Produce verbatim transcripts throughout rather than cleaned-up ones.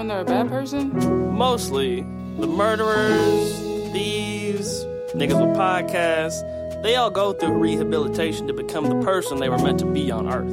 they're a bad person? Mostly. The murderers, thieves, niggas with podcasts, they all go through rehabilitation to become the person they were meant to be on Earth.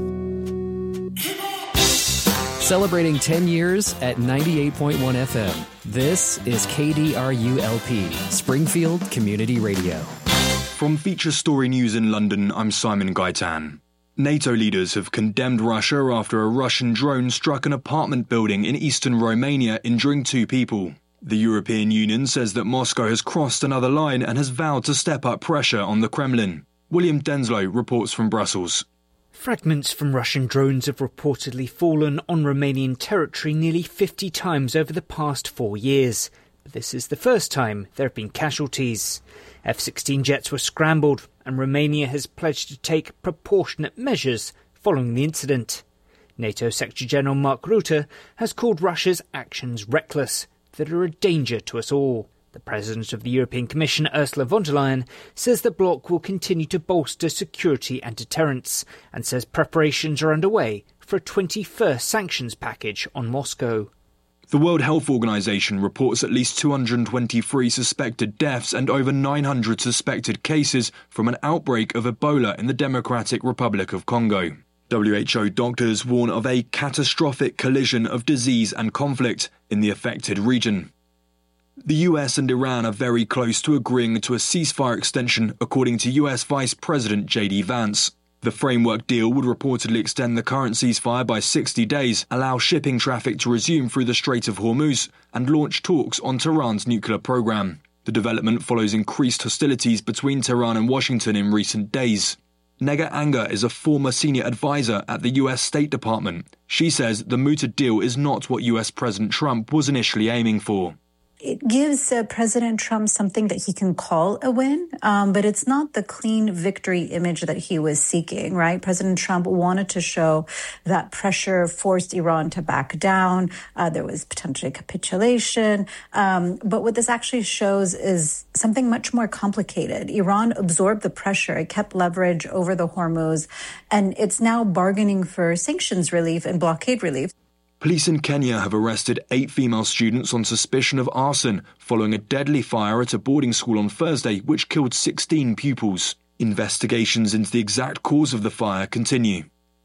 Celebrating ten years at ninety-eight point one F M. This is K D R U L P, Springfield Community Radio. From Feature Story News in London, I'm Simon Gaitan. NATO leaders have condemned Russia after a Russian drone struck an apartment building in eastern Romania, injuring two people. The European Union says that Moscow has crossed another line and has vowed to step up pressure on the Kremlin. William Denslow reports from Brussels. Fragments from Russian drones have reportedly fallen on Romanian territory nearly fifty times over the past four years. But this is the first time there have been casualties. F sixteen jets were scrambled, and Romania has pledged to take proportionate measures following the incident. NATO Secretary-General Mark Rutte has called Russia's actions reckless, that are a danger to us all. The President of the European Commission, Ursula von der Leyen, says the bloc will continue to bolster security and deterrence, and says preparations are underway for a twenty-first sanctions package on Moscow. The World Health Organization reports at least two hundred twenty-three suspected deaths and over nine hundred suspected cases from an outbreak of Ebola in the Democratic Republic of Congo. W H O doctors warn of a catastrophic collision of disease and conflict in the affected region. The U S and Iran are very close to agreeing to a ceasefire extension, according to U S Vice President J D Vance. The framework deal would reportedly extend the current ceasefire by sixty days, allow shipping traffic to resume through the Strait of Hormuz, and launch talks on Tehran's nuclear program. The development follows increased hostilities between Tehran and Washington in recent days. Nega Anga is a former senior advisor at the U S State Department. She says the mooted deal is not what U S President Trump was initially aiming for. It gives uh, President Trump something that he can call a win, um, but it's not the clean victory image that he was seeking, right? President Trump wanted to show that pressure forced Iran to back down. Uh, there was potentially capitulation. Um, but what this actually shows is something much more complicated. Iran absorbed the pressure. It kept leverage over the Hormuz, and it's now bargaining for sanctions relief and blockade relief. Police in Kenya have arrested eight female students on suspicion of arson following a deadly fire at a boarding school on Thursday which killed sixteen pupils. Investigations into the exact cause of the fire continue.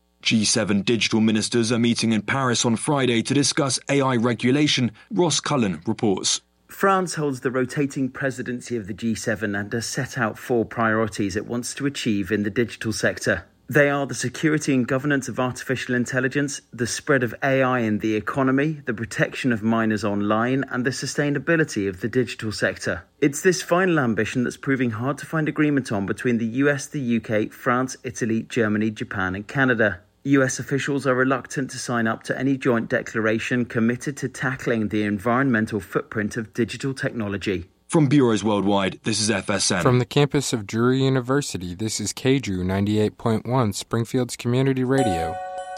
G seven digital ministers are meeting in Paris on Friday to discuss A I regulation, Ross Cullen reports. France holds the rotating presidency of the G seven and has set out four priorities it wants to achieve in the digital sector. They are the security and governance of artificial intelligence, the spread of A I in the economy, the protection of minors online, and the sustainability of the digital sector. It's this final ambition that's proving hard to find agreement on between the U S, the U K, France, Italy, Germany, Japan, and Canada. U S officials are reluctant to sign up to any joint declaration committed to tackling the environmental footprint of digital technology. From Bureaus Worldwide, this is F S N. From the campus of Drury University, this is K D R U ninety-eight point one, Springfield's Community Radio.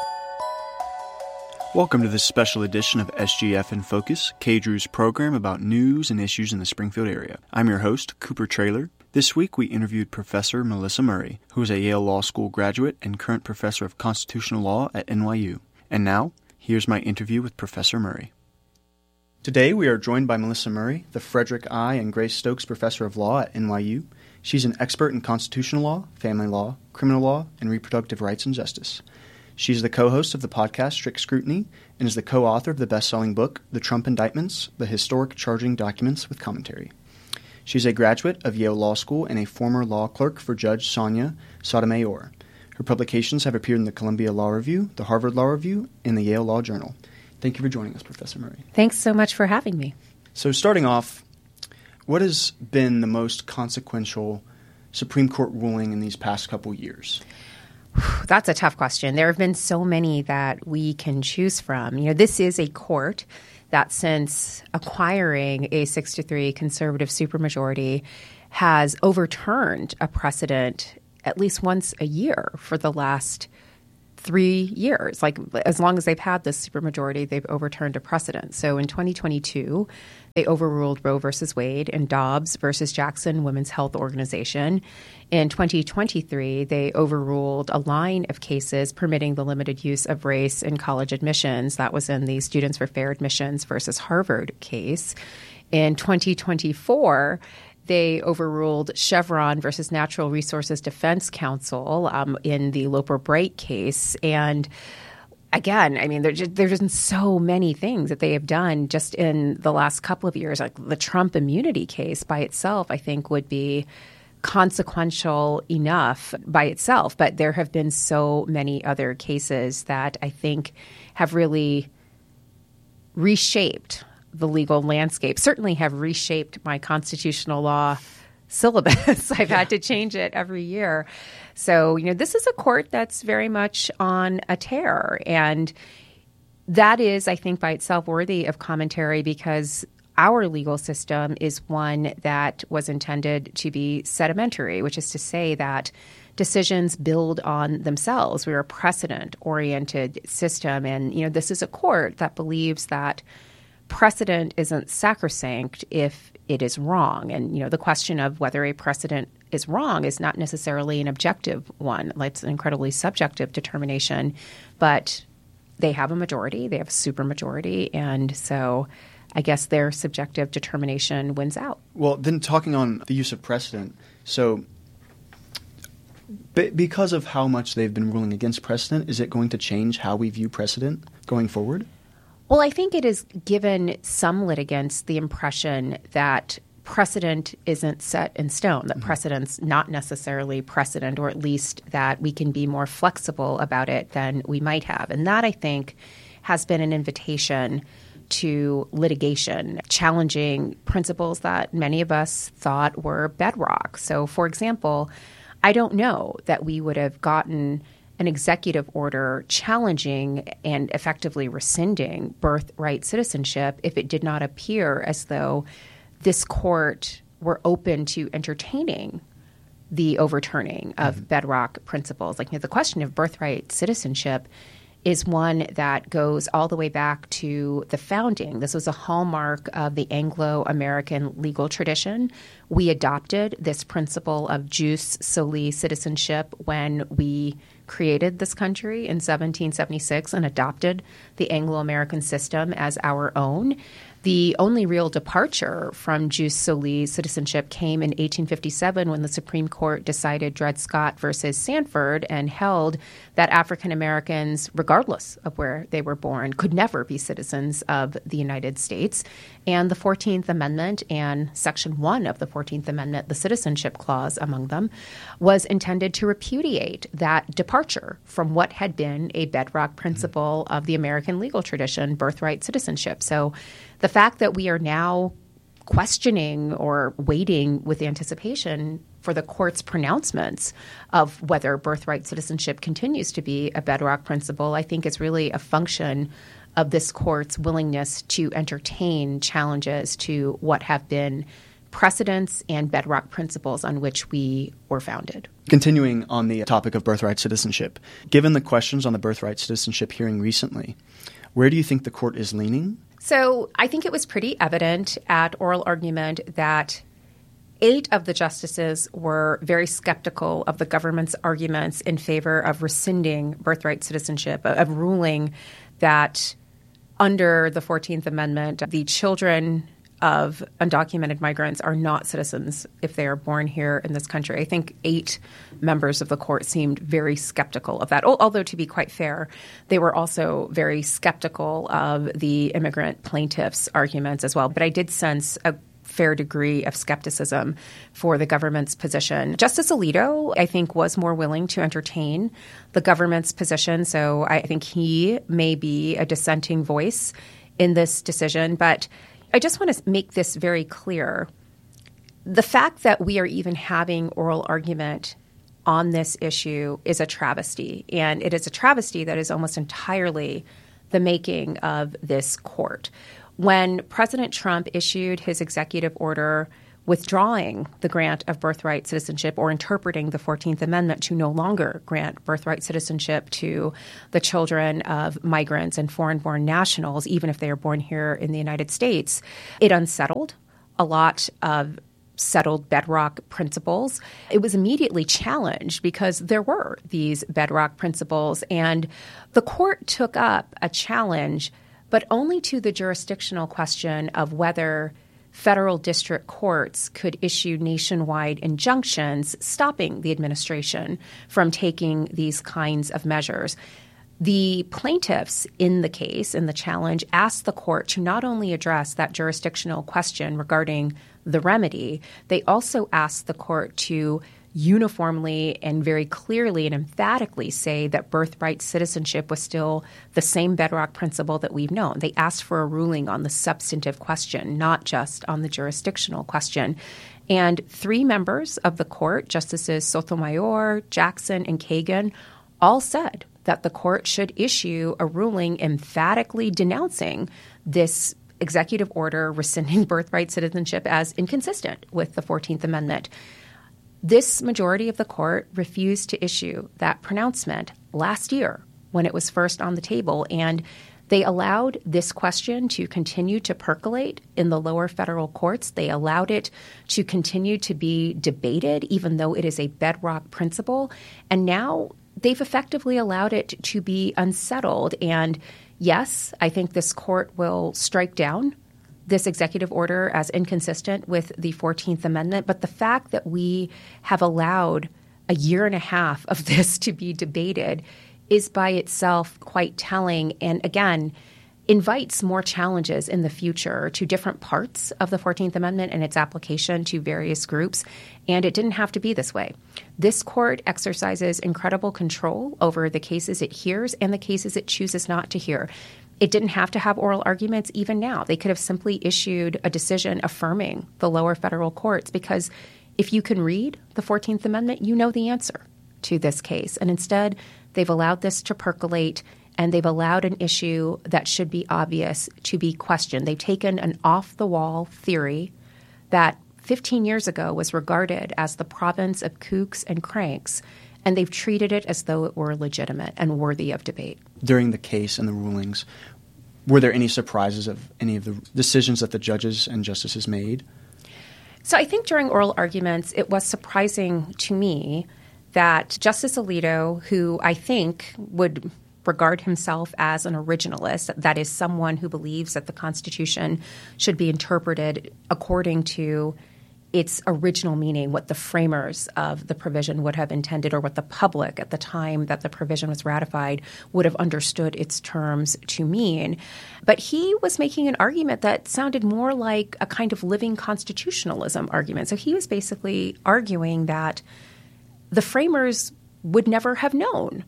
Welcome to this special edition of S G F in Focus, K D R U's program about news and issues in the Springfield area. I'm your host, Cooper Traylor. This week we interviewed Professor Melissa Murray, who is a Yale Law School graduate and current professor of constitutional law at N Y U. And now, here's my interview with Professor Murray. Today, we are joined by Melissa Murray, the Frederick I. and Grace Stokes Professor of Law at N Y U. She's an expert in constitutional law, family law, criminal law, and reproductive rights and justice. She's the co-host of the podcast Strict Scrutiny and is the co-author of the best-selling book, The Trump Indictments, The Historic Charging Documents with Commentary. She's a graduate of Yale Law School and a former law clerk for Judge Sonia Sotomayor. Her publications have appeared in the Columbia Law Review, the Harvard Law Review, and the Yale Law Journal. Thank you for joining us, Professor Murray. Thanks so much for having me. So starting off, what has been the most consequential Supreme Court ruling in these past couple years? That's a tough question. There have been so many that we can choose from. You know, this is a court that since acquiring a six to three conservative supermajority has overturned a precedent at least once a year for the last three years. Like, as long as they've had this supermajority, they've overturned a precedent. So in twenty twenty-two, they overruled Roe versus Wade and Dobbs versus Jackson Women's Health Organization. In twenty twenty-three, they overruled a line of cases permitting the limited use of race in college admissions. That was in the Students for Fair Admissions versus Harvard case. In twenty twenty-four, they overruled Chevron versus Natural Resources Defense Council um, in the Loper-Bright case. And again, I mean, there's just, there's just so many things that they have done just in the last couple of years. Like the Trump immunity case by itself, I think, would be consequential enough by itself. But there have been so many other cases that I think have really reshaped the legal landscape, certainly have reshaped my constitutional law syllabus. I've had to change it every year. So, you know, this is a court that's very much on a tear. And that is, I think, by itself worthy of commentary because our legal system is one that was intended to be sedimentary, which is to say that decisions build on themselves. We're a precedent-oriented system. And, you know, this is a court that believes that precedent isn't sacrosanct if it is wrong. And, you know, the question of whether a precedent is wrong is not necessarily an objective one. It's an incredibly subjective determination. But they have a majority. They have a supermajority. And so I guess their subjective determination wins out. Well, then talking on the use of precedent, so b- because of how much they've been ruling against precedent, is it going to change how we view precedent going forward? Well, I think it has given some litigants the impression that precedent isn't set in stone, that mm-hmm. precedent's not necessarily precedent, or at least that we can be more flexible about it than we might have. And that, I think, has been an invitation to litigation, challenging principles that many of us thought were bedrock. So, for example, I don't know that we would have gotten an executive order challenging and effectively rescinding birthright citizenship if it did not appear as though this court were open to entertaining the overturning of mm-hmm. bedrock principles. Like, you know, the question of birthright citizenship is one that goes all the way back to the founding. This was a hallmark of the Anglo-American legal tradition. We adopted this principle of jus soli citizenship when we created this country in seventeen seventy-six and adopted the Anglo-American system as our own. The only real departure from jus soli citizenship came in eighteen fifty-seven when the Supreme Court decided Dred Scott versus Sanford and held that African Americans, regardless of where they were born, could never be citizens of the United States. And the fourteenth Amendment and Section one of the fourteenth Amendment, the Citizenship Clause among them, was intended to repudiate that departure from what had been a bedrock principle of the American legal tradition, birthright citizenship. So the fact that we are now questioning or waiting with anticipation for the court's pronouncements of whether birthright citizenship continues to be a bedrock principle, I think is really a function of this court's willingness to entertain challenges to what have been precedents and bedrock principles on which we were founded. Continuing on the topic of birthright citizenship, given the questions on the birthright citizenship hearing recently, where do you think the court is leaning? So I think it was pretty evident at oral argument that eight of the justices were very skeptical of the government's arguments in favor of rescinding birthright citizenship, of ruling that under the fourteenth Amendment, the children of undocumented migrants are not citizens if they are born here in this country. I think eight members of the court seemed very skeptical of that. Although, to be quite fair, they were also very skeptical of the immigrant plaintiffs' arguments as well. But I did sense a fair degree of skepticism for the government's position. Justice Alito, I think, was more willing to entertain the government's position. So I think he may be a dissenting voice in this decision. But I just want to make this very clear. The fact that we are even having oral argument on this issue is a travesty. And it is a travesty that is almost entirely the making of this court. When President Trump issued his executive order withdrawing the grant of birthright citizenship or interpreting the fourteenth Amendment to no longer grant birthright citizenship to the children of migrants and foreign-born nationals, even if they are born here in the United States. It unsettled a lot of settled bedrock principles. It was immediately challenged because there were these bedrock principles, and the court took up a challenge, but only to the jurisdictional question of whether federal district courts could issue nationwide injunctions stopping the administration from taking these kinds of measures. The plaintiffs in the case, in the challenge, asked the court to not only address that jurisdictional question regarding the remedy, they also asked the court to uniformly and very clearly and emphatically say that birthright citizenship was still the same bedrock principle that we've known. They asked for a ruling on the substantive question, not just on the jurisdictional question. And three members of the court, Justices Sotomayor, Jackson, and Kagan, all said that the court should issue a ruling emphatically denouncing this executive order rescinding birthright citizenship as inconsistent with the fourteenth Amendment. This majority of the court refused to issue that pronouncement last year when it was first on the table, and they allowed this question to continue to percolate in the lower federal courts. They allowed it to continue to be debated, even though it is a bedrock principle. And now they've effectively allowed it to be unsettled. And yes, I think this court will strike down this executive order as inconsistent with the fourteenth Amendment. But the fact that we have allowed a year and a half of this to be debated is by itself quite telling, and again, invites more challenges in the future to different parts of the fourteenth Amendment and its application to various groups. And it didn't have to be this way. This court exercises incredible control over the cases it hears and the cases it chooses not to hear. It didn't have to have oral arguments even now. They could have simply issued a decision affirming the lower federal courts, because if you can read the fourteenth Amendment, you know the answer to this case. And instead, they've allowed this to percolate, and they've allowed an issue that should be obvious to be questioned. They've taken an off-the-wall theory that fifteen years ago was regarded as the province of kooks and cranks, and they've treated it as though it were legitimate and worthy of debate. During the case and the rulings, were there any surprises of any of the decisions that the judges and justices made? So I think during oral arguments, it was surprising to me that Justice Alito, who I think would regard himself as an originalist, that is, someone who believes that the Constitution should be interpreted according to its original meaning, what the framers of the provision would have intended, or what the public at the time that the provision was ratified would have understood its terms to mean. But he was making an argument that sounded more like a kind of living constitutionalism argument. So he was basically arguing that the framers would never have known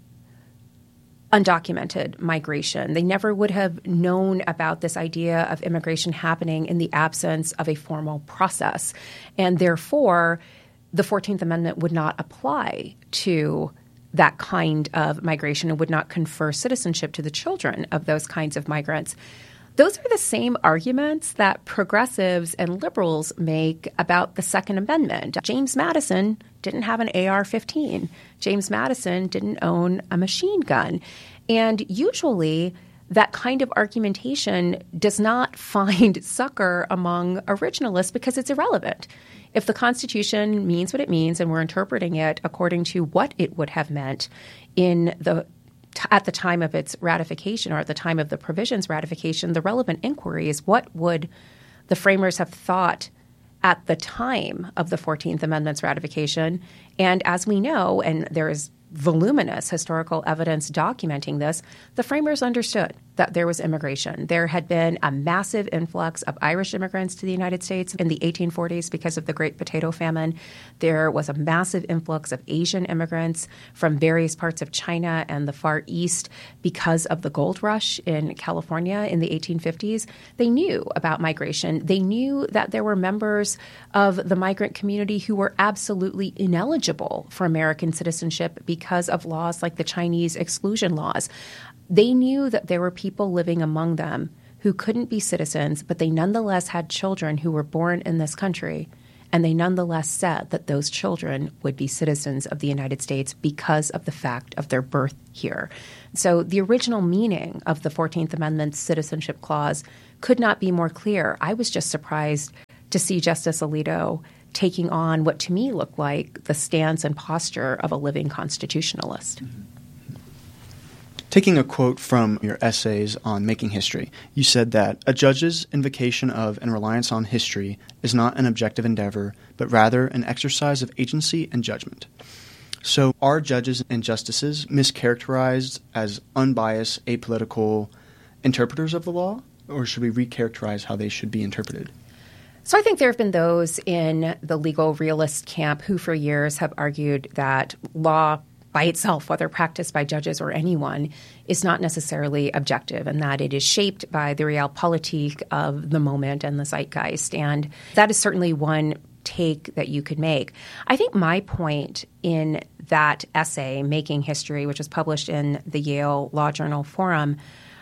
undocumented migration. They never would have known about this idea of immigration happening in the absence of a formal process. And therefore, the fourteenth Amendment would not apply to that kind of migration and would not confer citizenship to the children of those kinds of migrants. Those are the same arguments that progressives and liberals make about the Second Amendment. James Madison didn't have an A R fifteen. James Madison didn't own a machine gun. And usually that kind of argumentation does not find succor among originalists because it's irrelevant. If the Constitution means what it means and we're interpreting it according to what it would have meant in the at the time of its ratification, or at the time of the provision's ratification, the relevant inquiry is what would the framers have thought at the time of the fourteenth Amendment's ratification. And as we know, and there is voluminous historical evidence documenting this, the framers understood that there was immigration. There had been a massive influx of Irish immigrants to the United States in the eighteen forties because of the Great Potato Famine. There was a massive influx of Asian immigrants from various parts of China and the Far East because of the gold rush in California in the eighteen fifties. They knew about migration. They knew that there were members of the migrant community who were absolutely ineligible for American citizenship because of laws like the Chinese exclusion laws. They knew that there were people living among them who couldn't be citizens, but they nonetheless had children who were born in this country. And they nonetheless said that those children would be citizens of the United States because of the fact of their birth here. So the original meaning of the fourteenth Amendment's citizenship clause could not be more clear. I was just surprised to see Justice Alito taking on what to me looked like the stance and posture of a living constitutionalist. Mm-hmm. Taking a quote from your essays on Making History, you said that a judge's invocation of and reliance on history is not an objective endeavor, but rather an exercise of agency and judgment. So are judges and justices mischaracterized as unbiased, apolitical interpreters of the law, or should we recharacterize how they should be interpreted? So I think there have been those in the legal realist camp who for years have argued that law by itself, whether practiced by judges or anyone, is not necessarily objective, and that it is shaped by the realpolitik of the moment and the zeitgeist. And that is certainly one take that you could make. I think my point in that essay, Making History, which was published in the Yale Law Journal Forum,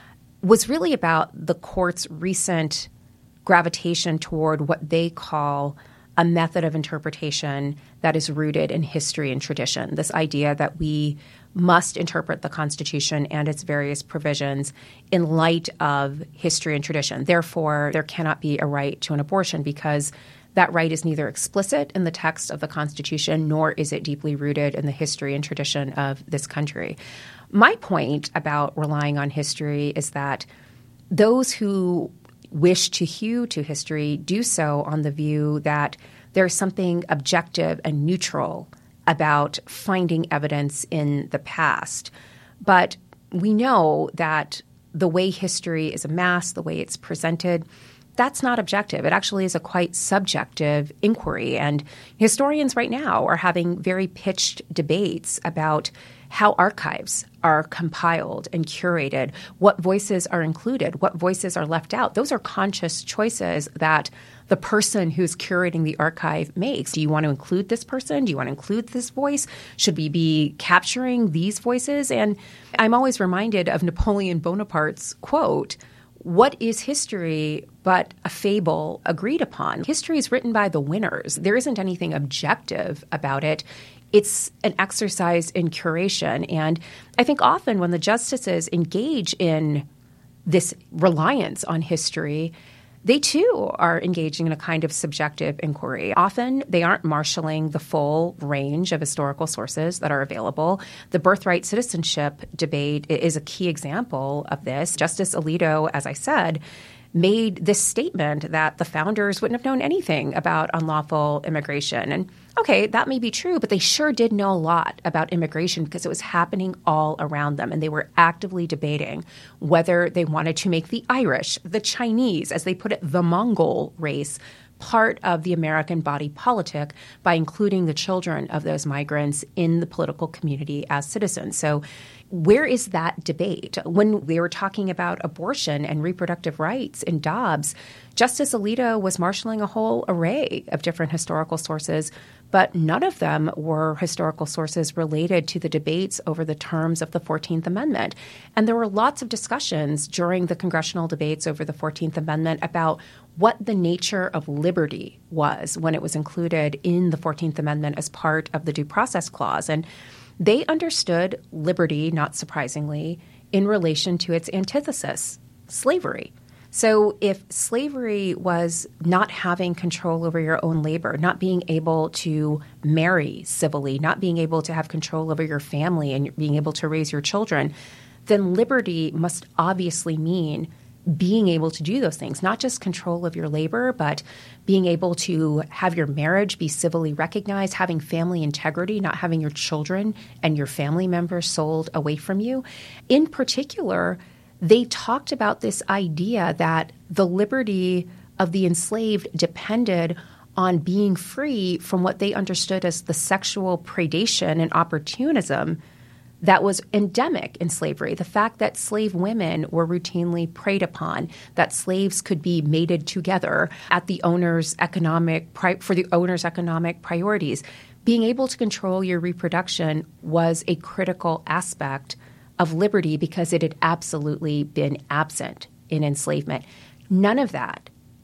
was really about the court's recent gravitation toward what they call a method of interpretation that is rooted in history and tradition, this idea that we must interpret the Constitution and its various provisions in light of history and tradition. Therefore, there cannot be a right to an abortion because that right is neither explicit in the text of the Constitution nor is it deeply rooted in the history and tradition of this country. My point about relying on history is that those who wish to hew to history do so on the view that there's something objective and neutral about finding evidence in the past. But we know that the way history is amassed, the way it's presented, that's not objective. It actually is a quite subjective inquiry. And historians right now are having very pitched debates about how archives are compiled and curated, what voices are included, what voices are left out. Those are conscious choices that the person who's curating the archive makes. Do you want to include this person? Do you want to include this voice? Should we be capturing these voices? And I'm always reminded of Napoleon Bonaparte's quote, "What is history but a fable agreed upon?" History is written by the winners. There isn't anything objective about it. It's an exercise in curation. And I think often when the justices engage in this reliance on history, they too are engaging in a kind of subjective inquiry. Often they aren't marshaling the full range of historical sources that are available. The birthright citizenship debate is a key example of this. Justice Alito, as I said, made this statement that the founders wouldn't have known anything about unlawful immigration. And okay, that may be true, but they sure did know a lot about immigration because it was happening all around them. And they were actively debating whether they wanted to make the Irish, the Chinese, as they put it, the Mongol race, part of the American body politic by including the children of those migrants in the political community as citizens. So where is that debate? When we were talking about abortion and reproductive rights in Dobbs, Justice Alito was marshaling a whole array of different historical sources, but none of them were historical sources related to the debates over the terms of the fourteenth Amendment. And there were lots of discussions during the congressional debates over the fourteenth Amendment about what the nature of liberty was when it was included in the fourteenth Amendment as part of the Due Process Clause. And they understood liberty, not surprisingly, in relation to its antithesis, slavery. So if slavery was not having control over your own labor, not being able to marry civilly, not being able to have control over your family and being able to raise your children, then liberty must obviously mean being able to do those things, not just control of your labor, but being able to have your marriage be civilly recognized, having family integrity, not having your children and your family members sold away from you. In particular, they talked about this idea that the liberty of the enslaved depended on being free from what they understood as the sexual predation and opportunism that was endemic in slavery. The fact that slave women were routinely preyed upon, that slaves could be mated together at the owner's economic pri- for the owner's economic priorities. Being able to control your reproduction was a critical aspect of liberty because it had absolutely been absent in enslavement. None of that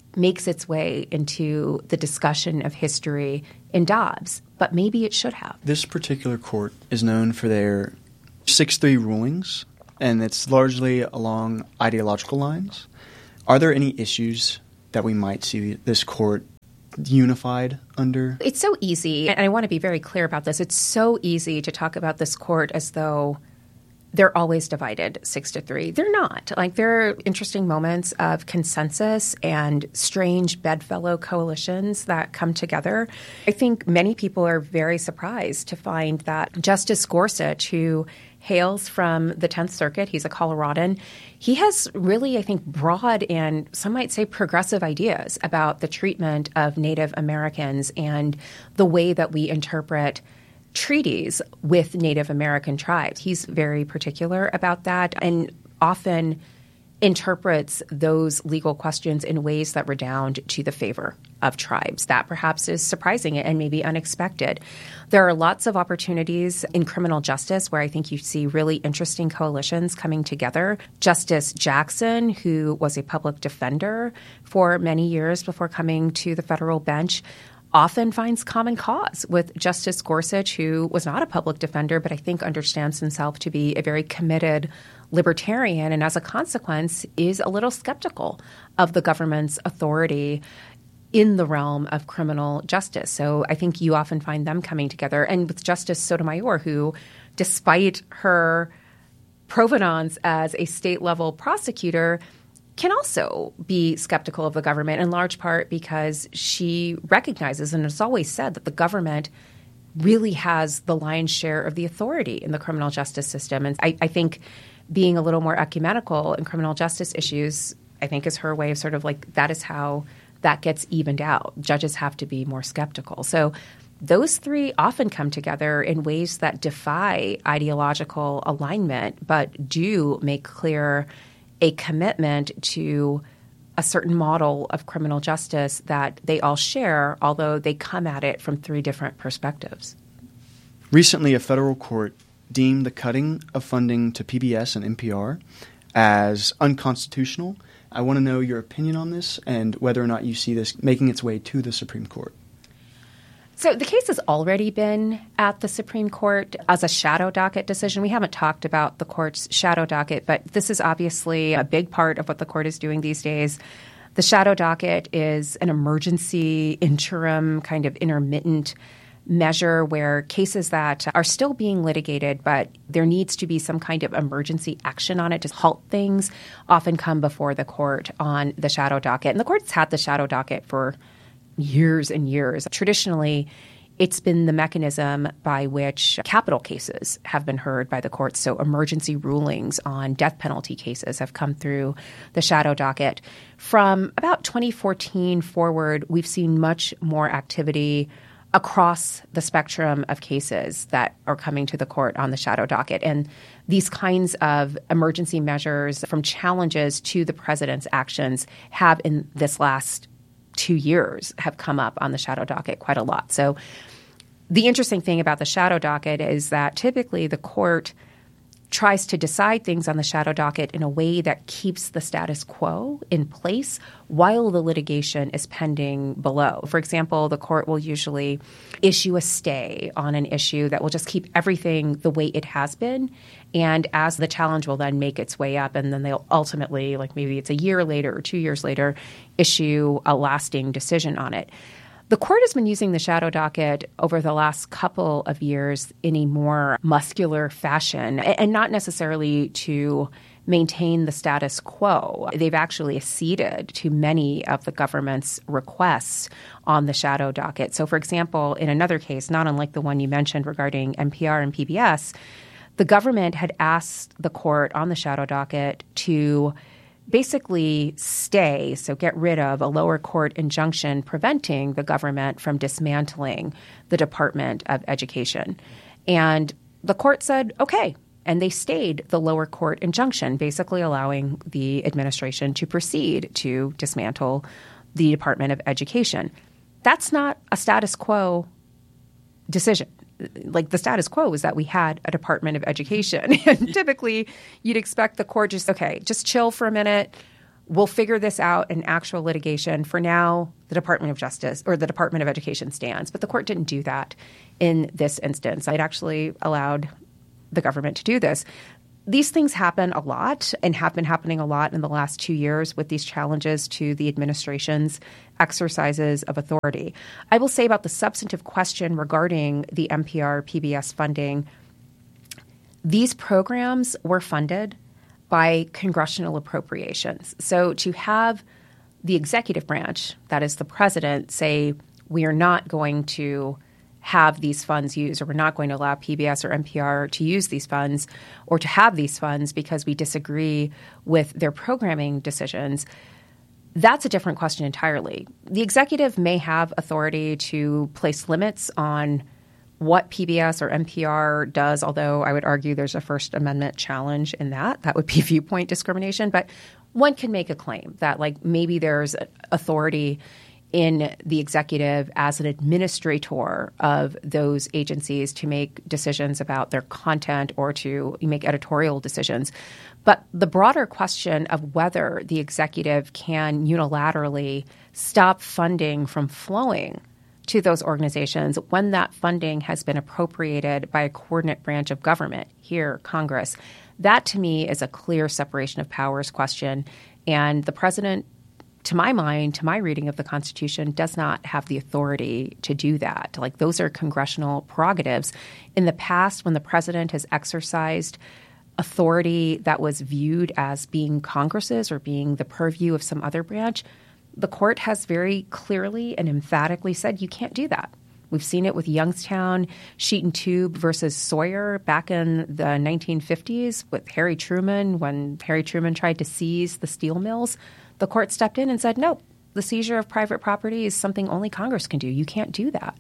makes its way into the discussion of history in Dobbs, but maybe it should have. This particular court is known for their six three rulings, and it's largely along ideological lines. Are there any issues that we might see this court unified under? It's so easy, and I want to be very clear about this. It's so easy to talk about this court as though they're always divided six to three. They're not. Like, there are interesting moments of consensus and strange bedfellow coalitions that come together. I think many people are very surprised to find that Justice Gorsuch, who hails from the tenth Circuit, he's a Coloradan, he has really, I think, broad and some might say progressive ideas about the treatment of Native Americans and the way that we interpret treaties with Native American tribes. He's very particular about that and often interprets those legal questions in ways that redound to the favor of tribes. That perhaps is surprising and maybe unexpected. There are lots of opportunities in criminal justice where I think you see really interesting coalitions coming together. Justice Jackson, who was a public defender for many years before coming to the federal bench, often finds common cause with Justice Gorsuch, who was not a public defender, but I think understands himself to be a very committed libertarian, and as a consequence is a little skeptical of the government's authority in the realm of criminal justice. So I think you often find them coming together. And with Justice Sotomayor, who, despite her provenance as a state-level prosecutor, can also be skeptical of the government, in large part because she recognizes and has always said that the government really has the lion's share of the authority in the criminal justice system. And I, I think being a little more ecumenical in criminal justice issues, I think, is her way of sort of like, that is how that gets evened out. Judges have to be more skeptical. So those three often come together in ways that defy ideological alignment, but do make clear a commitment to a certain model of criminal justice that they all share, although they come at it from three different perspectives. Recently, a federal court deemed the cutting of funding to P B S and N P R as unconstitutional. I want to know your opinion on this and whether or not you see this making its way to the Supreme Court. So the case has already been at the Supreme Court as a shadow docket decision. We haven't talked about the court's shadow docket, but this is obviously a big part of what the court is doing these days. The shadow docket is an emergency, interim, kind of intermittent measure where cases that are still being litigated, but there needs to be some kind of emergency action on it to halt things, often come before the court on the shadow docket. And the court's had the shadow docket for years and years. Traditionally, it's been the mechanism by which capital cases have been heard by the courts. So emergency rulings on death penalty cases have come through the shadow docket. From about twenty fourteen forward, we've seen much more activity across the spectrum of cases that are coming to the court on the shadow docket. And these kinds of emergency measures, from challenges to the president's actions, have in this last two years have come up on the shadow docket quite a lot. So the interesting thing about the shadow docket is that typically the court tries to decide things on the shadow docket in a way that keeps the status quo in place while the litigation is pending below. For example, the court will usually issue a stay on an issue that will just keep everything the way it has been. And as the challenge will then make its way up, and then they'll ultimately, like maybe it's a year later or two years later, issue a lasting decision on it. The court has been using the shadow docket over the last couple of years in a more muscular fashion, and not necessarily to maintain the status quo. They've actually acceded to many of the government's requests on the shadow docket. So, for example, in another case, not unlike the one you mentioned regarding N P R and P B S, the government had asked the court on the shadow docket to basically stay, so get rid of a lower court injunction preventing the government from dismantling the Department of Education. And the court said, okay. And they stayed the lower court injunction, basically allowing the administration to proceed to dismantle the Department of Education. That's not a status quo decision. Like, the status quo is that we had a Department of Education. And typically you'd expect the court just, okay, just chill for a minute. we'll figure this out in actual litigation. For now, the Department of Justice or the Department of Education stands. But the court didn't do that in this instance. It actually allowed the government to do this. These things happen a lot and have been happening a lot in the last two years with these challenges to the administration's exercises of authority. I will say about the substantive question regarding the N P R P B S funding, these programs were funded by congressional appropriations. So to have the executive branch, that is the president, say we are not going to have these funds used, or we're not going to allow P B S or N P R to use these funds or to have these funds because we disagree with their programming decisions, that's a different question entirely. The executive may have authority to place limits on what P B S or N P R does, although I would argue there's a First Amendment challenge in that. That would be viewpoint discrimination. But one can make a claim that, like, maybe there's authority in the executive as an administrator of those agencies to make decisions about their content or to make editorial decisions. But the broader question of whether the executive can unilaterally stop funding from flowing to those organizations when that funding has been appropriated by a coordinate branch of government, here, Congress, that to me is a clear separation of powers question. And the president, to my mind, to my reading of the Constitution, does not have the authority to do that. Like, those are congressional prerogatives. In the past, when the president has exercised authority that was viewed as being Congress's or being the purview of some other branch, the court has very clearly and emphatically said you can't do that. We've seen it with Youngstown, Sheet and Tube versus Sawyer back in the nineteen fifties with Harry Truman, when Harry Truman tried to seize the steel mills. The court stepped in and said, no, the seizure of private property is something only Congress can do. You can't do that.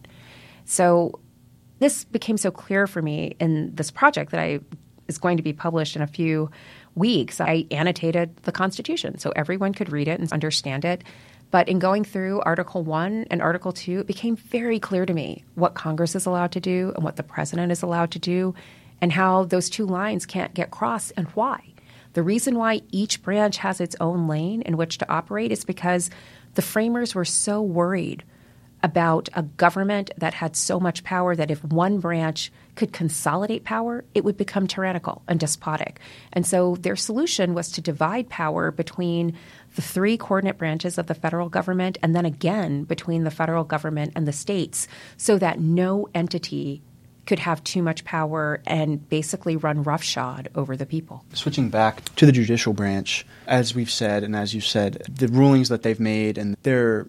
So this became so clear for me in this project that I is going to be published in a few weeks. I annotated the Constitution so everyone could read it and understand it. But in going through Article one and Article two, it became very clear to me what Congress is allowed to do and what the president is allowed to do and how those two lines can't get crossed and why. The reason why each branch has its own lane in which to operate is because the framers were so worried about a government that had so much power that if one branch could consolidate power, it would become tyrannical and despotic. And so their solution was to divide power between the three coordinate branches of the federal government and then again between the federal government and the states so that no entity could have too much power and basically run roughshod over the people. Switching back to the judicial branch, as we've said and as you said, the rulings that they've made and their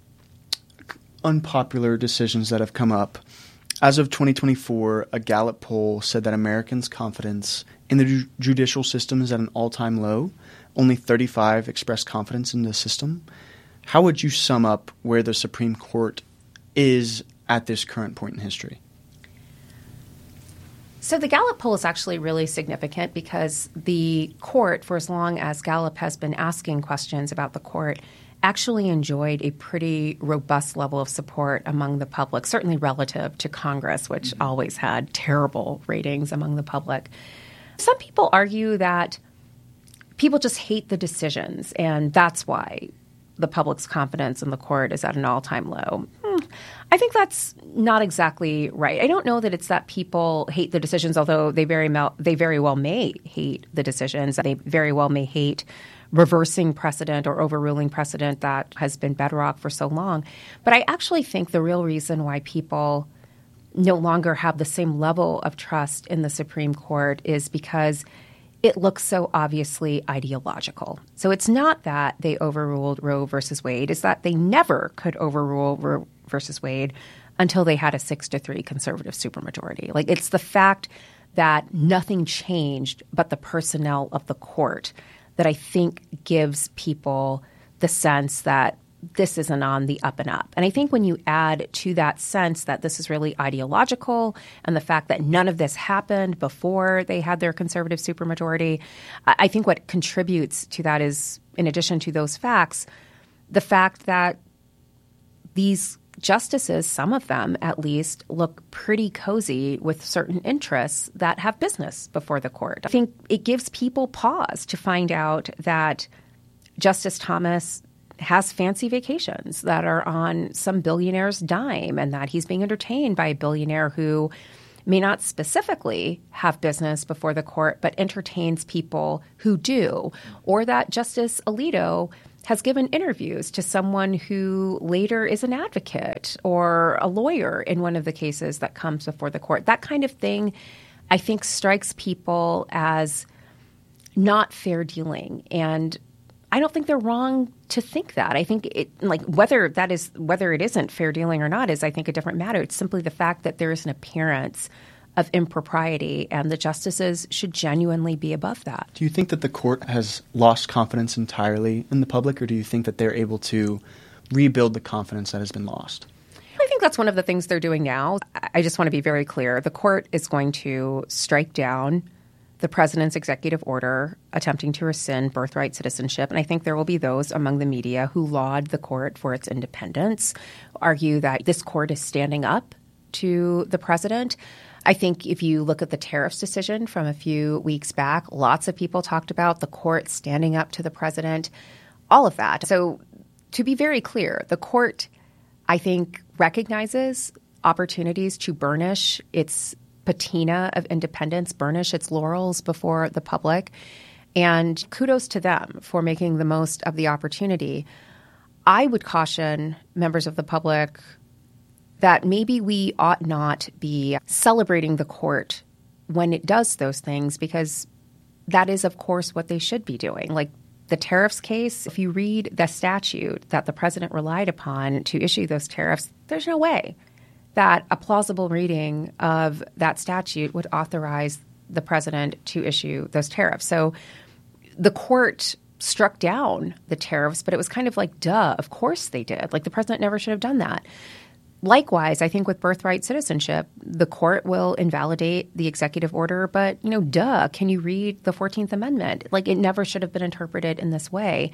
unpopular decisions that have come up. As of twenty twenty-four, a Gallup poll said that Americans' confidence in the ju- judicial system is at an all-time low. Only thirty-five expressed confidence in the system. How would you sum up where the Supreme Court is at this current point in history? So the Gallup poll is actually really significant because the court, for as long as Gallup has been asking questions about the court, actually enjoyed a pretty robust level of support among the public, certainly relative to Congress, which mm-hmm. always had terrible ratings among the public. Some people argue that people just hate the decisions, and that's why the public's confidence in the court is at an all-time low. Hmm. I think that's not exactly right. I don't know that it's that people hate the decisions, although they very, mel- they very well may hate the decisions. They very well may hate reversing precedent or overruling precedent that has been bedrock for so long. But I actually think the real reason why people no longer have the same level of trust in the Supreme Court is because it looks so obviously ideological. So it's not that they overruled Roe versus Wade. It's that they never could overrule Roe versus Wade until they had a six to three conservative supermajority. Like, it's the fact that nothing changed but the personnel of the court that I think gives people the sense that this isn't on the up and up. And I think when you add to that sense that this is really ideological and the fact that none of this happened before they had their conservative supermajority, I think what contributes to that is, in addition to those facts, the fact that these justices, some of them at least, look pretty cozy with certain interests that have business before the court. I think it gives people pause to find out that Justice Thomas has fancy vacations that are on some billionaire's dime and that he's being entertained by a billionaire who may not specifically have business before the court, but entertains people who do, or that Justice Alito has given interviews to someone who later is an advocate or a lawyer in one of the cases that comes before the court. That kind of thing, I think, strikes people as not fair dealing. And I don't think they're wrong to think that. I think it, like whether that is whether it isn't fair dealing or not is, I think, a different matter. It's simply the fact that there is an appearance of impropriety, and the justices should genuinely be above that. Do you think that the court has lost confidence entirely in the public, or do you think that they're able to rebuild the confidence that has been lost? I think that's one of the things they're doing now. I just want to be very clear. The court is going to strike down the president's executive order attempting to rescind birthright citizenship. And I think there will be those among the media who laud the court for its independence, argue that this court is standing up to the president. I think if you look at the tariffs decision from a few weeks back, lots of people talked about the court standing up to the president, all of that. So to be very clear, the court, I think, recognizes opportunities to burnish its patina of independence, burnish its laurels before the public. And kudos to them for making the most of the opportunity. I would caution members of the public that maybe we ought not be celebrating the court when it does those things, because that is, of course, what they should be doing. Like the tariffs case, if you read the statute that the president relied upon to issue those tariffs, there's no way that a plausible reading of that statute would authorize the president to issue those tariffs. So the court struck down the tariffs, but it was kind of like, duh, of course they did. Like the president never should have done that. Likewise, I think with birthright citizenship, the court will invalidate the executive order, but, you know, duh, can you read the fourteenth Amendment? Like it never should have been interpreted in this way.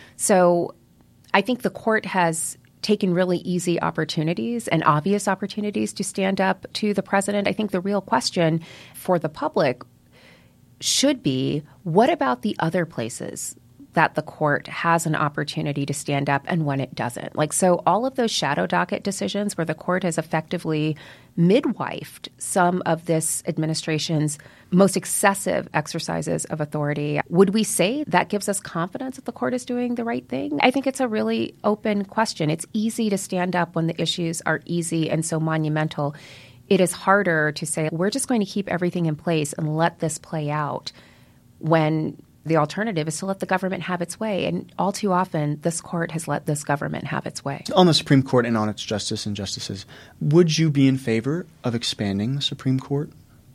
So I think the court has taken really easy opportunities and obvious opportunities to stand up to the president. I think the real question for the public should be, what about the other places that the court has an opportunity to stand up and when it doesn't? Like, so all of those shadow docket decisions where the court has effectively midwifed some of this administration's most excessive exercises of authority, would we say that gives us confidence that the court is doing the right thing? I think it's a really open question. It's easy to stand up when the issues are easy and so monumental. It is harder to say, we're just going to keep everything in place and let this play out, when the alternative is to let the government have its way. And all too often, this court has let this government have its way. On the Supreme Court and on its justice and justices, would you be in favor of expanding the Supreme Court?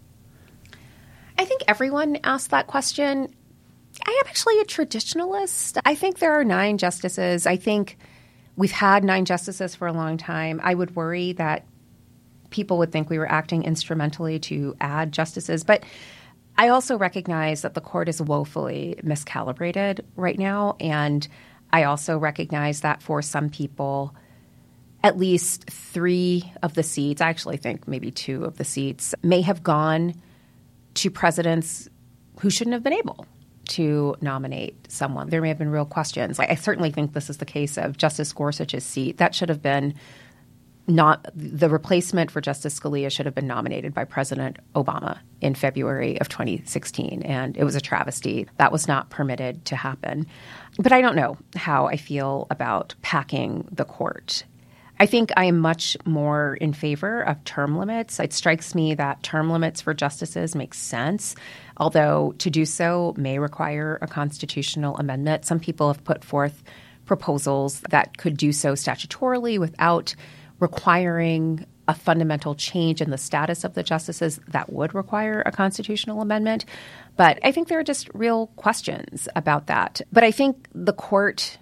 I think everyone asked that question. I am actually a traditionalist. I think there are nine justices. I think we've had nine justices for a long time. I would worry that people would think we were acting instrumentally to add justices. But I also recognize that the court is woefully miscalibrated right now, and I also recognize that for some people, at least three of the seats, I actually think maybe two of the seats, may have gone to presidents who shouldn't have been able to nominate someone. There may have been real questions. I certainly think this is the case of Justice Gorsuch's seat. That should have been not the replacement for Justice Scalia should have been nominated by President Obama in February of twenty sixteen, and it was a travesty. That was not permitted to happen. But I don't know how I feel about packing the court. I think I am much more in favor of term limits. It strikes me that term limits for justices make sense, although to do so may require a constitutional amendment. Some people have put forth proposals that could do so statutorily without requiring a fundamental change in the status of the justices that would require a constitutional amendment. But I think there are just real questions about that. But I think the court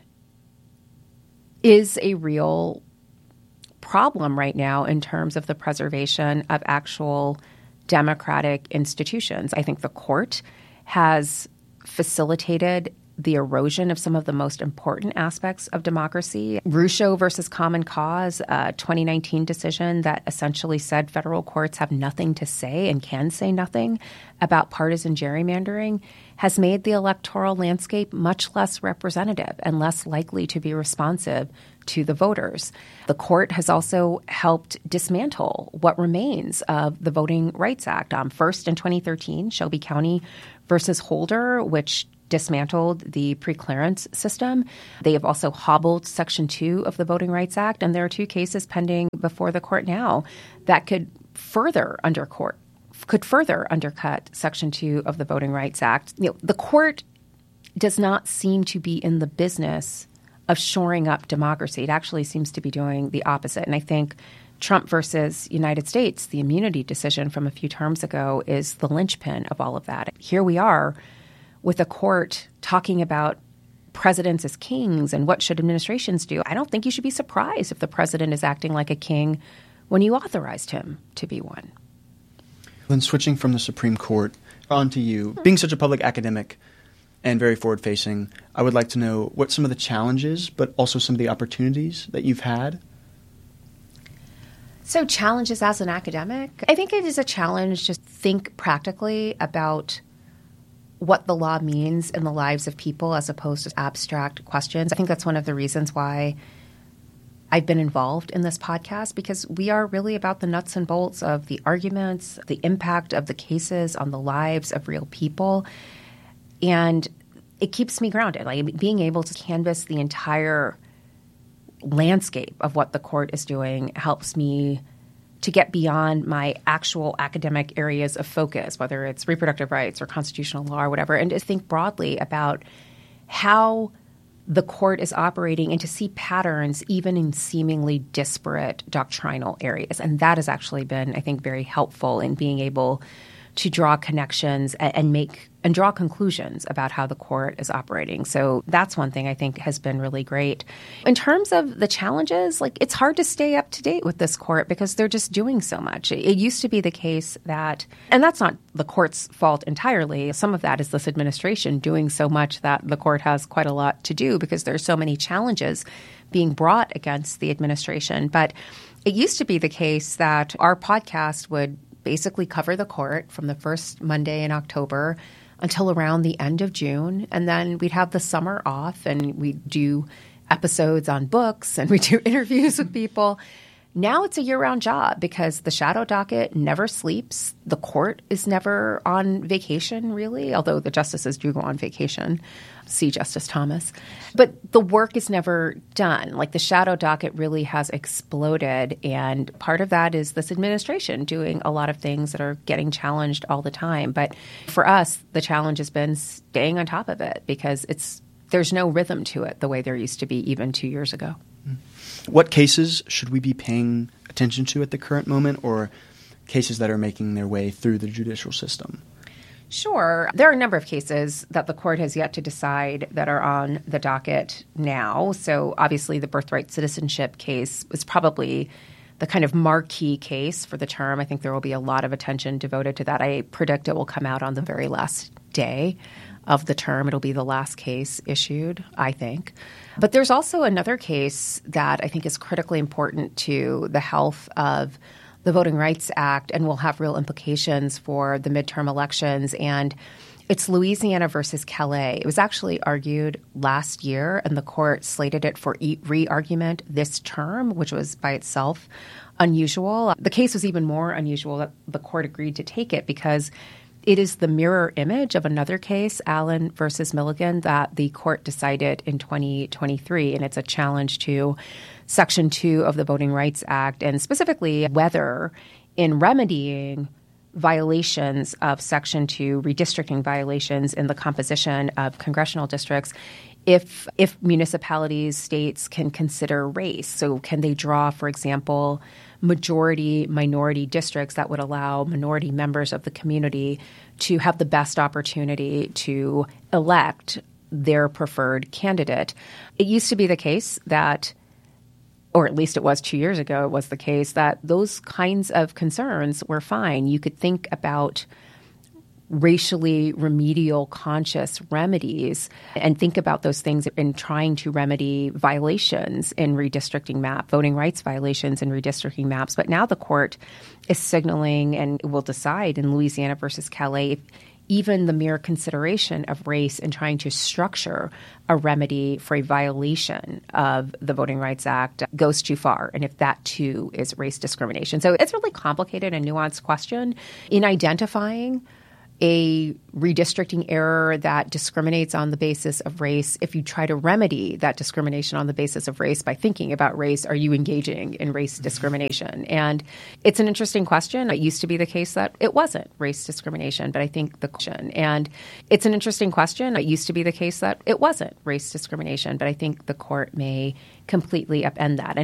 is a real problem right now in terms of the preservation of actual democratic institutions. I think the court has facilitated the erosion of some of the most important aspects of democracy. Rucho versus Common Cause, a twenty nineteen decision that essentially said federal courts have nothing to say and can say nothing about partisan gerrymandering, has made the electoral landscape much less representative and less likely to be responsive to the voters. The court has also helped dismantle what remains of the Voting Rights Act. Um, first, in twenty thirteen, Shelby County versus Holder, which dismantled the preclearance system. They have also hobbled Section two of the Voting Rights Act, and there are two cases pending before the court now that could further undercourt could further undercut Section two of the Voting Rights Act. You know, the court does not seem to be in the business of shoring up democracy. It actually seems to be doing the opposite. And I think Trump versus United States, the immunity decision from a few terms ago, is the linchpin of all of that. Here we are with a court talking about presidents as kings and what should administrations do. I don't think you should be surprised if the president is acting like a king when you authorized him to be one. Then switching from the Supreme Court on to you, being such a public academic and very forward-facing, I would like to know what some of the challenges, but also some of the opportunities that you've had. So challenges as an academic, I think it is a challenge to think practically about what the law means in the lives of people as opposed to abstract questions. I think that's one of the reasons why I've been involved in this podcast, because we are really about the nuts and bolts of the arguments, the impact of the cases on the lives of real people. And it keeps me grounded. Like being able to canvass the entire landscape of what the court is doing helps me to get beyond my actual academic areas of focus, whether it's reproductive rights or constitutional law or whatever, and to think broadly about how the court is operating and to see patterns even in seemingly disparate doctrinal areas. And that has actually been, I think, very helpful in being able to draw connections and, and make and draw conclusions about how the court is operating. So that's one thing I think has been really great. In terms of the challenges, like it's hard to stay up to date with this court because they're just doing so much. It, it used to be the case that, and that's not the court's fault entirely. Some of that is this administration doing so much that the court has quite a lot to do because there's so many challenges being brought against the administration. But it used to be the case that our podcast would basically cover the court from the first Monday in October until around the end of June. And then we'd have the summer off and we'd do episodes on books and we do interviews with people. Now it's a year-round job because the shadow docket never sleeps. The court is never on vacation, really, although the justices do go on vacation. See Justice Thomas. But the work is never done. Like the shadow docket really has exploded, and part of that is this administration doing a lot of things that are getting challenged all the time. But for us, the challenge has been staying on top of it because it's there's no rhythm to it the way there used to be even two years ago. What cases should we be paying attention to at the current moment, or cases that are making their way through the judicial system? Sure. There are a number of cases that the court has yet to decide that are on the docket now. So obviously the birthright citizenship case is probably the kind of marquee case for the term. I think there will be a lot of attention devoted to that. I predict it will come out on the very last day of the term. It'll be the last case issued, I think. But there's also another case that I think is critically important to the health of the Voting Rights Act and will have real implications for the midterm elections. And it's Louisiana versus Calais. It was actually argued last year, and the court slated it for re-argument this term, which was by itself unusual. The case was even more unusual that the court agreed to take it because it is the mirror image of another case, Allen versus Milligan, that the court decided in twenty twenty-three. And it's a challenge to Section two of the Voting Rights Act, and specifically whether in remedying violations of Section two, redistricting violations in the composition of congressional districts, if if municipalities, states can consider race. So can they draw, for example, majority minority districts that would allow minority members of the community to have the best opportunity to elect their preferred candidate? It used to be the case that, or at least it was two years ago, it was the case that those kinds of concerns were fine. You could think about racially remedial conscious remedies and think about those things in trying to remedy violations in redistricting map, voting rights violations in redistricting maps. But now the court is signaling and will decide in Louisiana versus Calais if even the mere consideration of race in trying to structure a remedy for a violation of the Voting Rights Act goes too far, and if that too is race discrimination. So it's a really complicated and nuanced question in identifying a redistricting error that discriminates on the basis of race. If you try to remedy that discrimination on the basis of race by thinking about race, are you engaging in race discrimination? And it's an interesting question. It used to be the case that it wasn't race discrimination, but I think the question, and it's an interesting question. It used to be the case that it wasn't race discrimination, but I think the court may completely upend that. And